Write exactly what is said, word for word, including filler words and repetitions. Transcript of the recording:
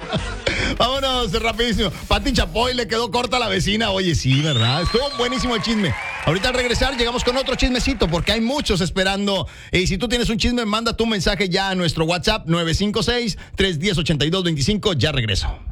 Vámonos, rapidísimo. Pati Chapoy le quedó corta a la vecina. Oye, sí, ¿verdad? Estuvo buenísimo el chisme. Ahorita al regresar llegamos con otro chismecito porque hay muchos esperando. Y si tú tienes un chisme, manda tu mensaje ya a nuestro WhatsApp nueve cinco seis, tres uno cero, ocho dos dos cinco. Ya regreso.